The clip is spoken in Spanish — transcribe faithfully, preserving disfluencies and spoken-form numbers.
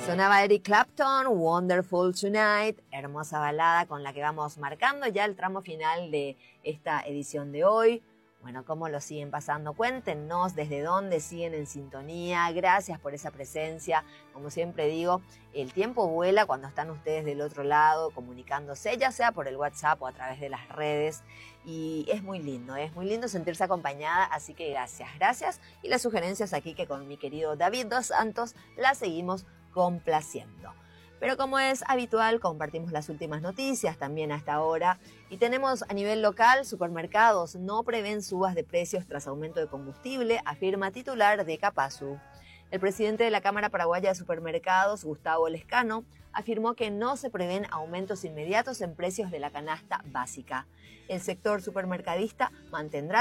Sonaba Eric Clapton, Wonderful Tonight, hermosa balada con la que vamos marcando ya el tramo final de esta edición de hoy. Bueno, ¿cómo lo siguen pasando? Cuéntenos desde dónde siguen en sintonía. Gracias por esa presencia. Como siempre digo, el tiempo vuela cuando están ustedes del otro lado comunicándose, ya sea por el WhatsApp o a través de las redes. Y es muy lindo, es muy lindo sentirse acompañada, así que gracias, gracias. Y las sugerencias aquí que con mi querido David Dos Santos las seguimos complaciendo. Pero como es habitual, compartimos las últimas noticias también hasta ahora. Y tenemos a nivel local, supermercados no prevén subas de precios tras aumento de combustible, afirma titular de Capasu. El presidente de la Cámara Paraguaya de Supermercados, Gustavo Lescano, afirmó que no se prevén aumentos inmediatos en precios de la canasta básica. El sector supermercadista mantendrá